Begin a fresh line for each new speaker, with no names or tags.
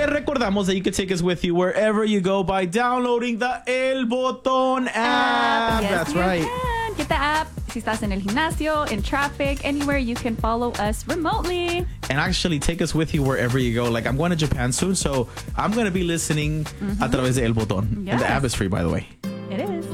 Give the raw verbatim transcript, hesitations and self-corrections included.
Te recordamos that you can take us with you wherever you go by downloading the El Botón app.
Yes,
That's
you
right.
can. Get the app. Si estás en el gimnasio, in traffic, anywhere, you can follow us remotely.
And actually take us with you wherever you go. Like, I'm going to Japan soon, so I'm going to be listening
Mm-hmm.
a través de El Botón.
Yes.
And the app is free, by the way.
It is.